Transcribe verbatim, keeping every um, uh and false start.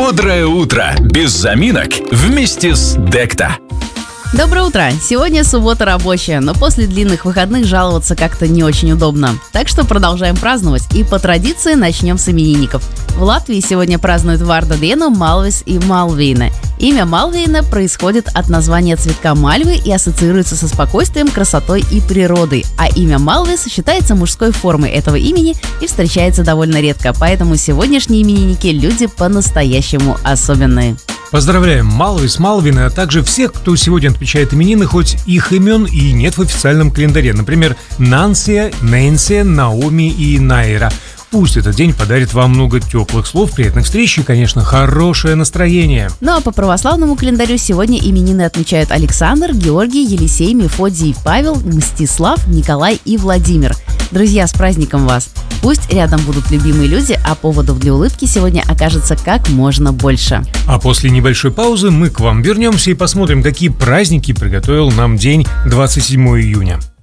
Бодрое утро без заминок вместе с Декта. Доброе утро! Сегодня суббота рабочая, но после длинных выходных жаловаться как-то не очень удобно. Так что продолжаем праздновать и по традиции начнем с именинников. В Латвии сегодня празднуют Варда Дену, Малвис и Малвина. Имя Малвина происходит от названия цветка мальвы и ассоциируется со спокойствием, красотой и природой. А имя Малвис считается мужской формой этого имени и встречается довольно редко. Поэтому сегодняшние именинники – люди по-настоящему особенные. Поздравляем Малвис, Малвина, а также всех, кто сегодня отмечает именины, хоть их имен и нет в официальном календаре. Например, Нансия, Нэнси, Наоми и Найра. Пусть этот день подарит вам много теплых слов, приятных встреч и, конечно, хорошее настроение. Ну а по православному календарю сегодня именины отмечают Александр, Георгий, Елисей, Мефодий, Павел, Мстислав, Николай и Владимир. Друзья, с праздником вас! Пусть рядом будут любимые люди, а поводов для улыбки сегодня окажется как можно больше. А после небольшой паузы мы к вам вернемся и посмотрим, какие праздники приготовил нам день двадцать седьмого июня.